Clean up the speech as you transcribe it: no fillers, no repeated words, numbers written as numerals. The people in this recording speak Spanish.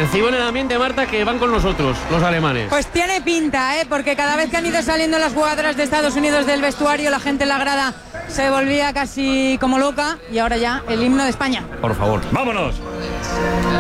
Percibo en el ambiente, Marta, que van con nosotros, los alemanes. Pues tiene pinta, porque cada vez que han ido saliendo las jugadoras de Estados Unidos del vestuario, la gente en la grada se volvía casi como loca, y ahora ya el himno de España. Por favor. ¡Vámonos!